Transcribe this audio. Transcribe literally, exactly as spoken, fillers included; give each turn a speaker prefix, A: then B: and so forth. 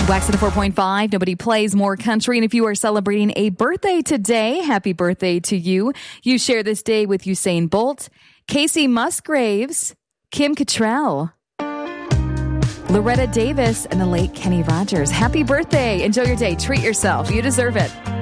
A: Wax at a four point five. Nobody plays more country. And if you are celebrating a birthday today, happy birthday to you. You share this day with Usain Bolt, Casey Musgraves, Kim Cattrall, Loretta Davis, and the late Kenny Rogers. Happy birthday. Enjoy your day. Treat yourself. You deserve it.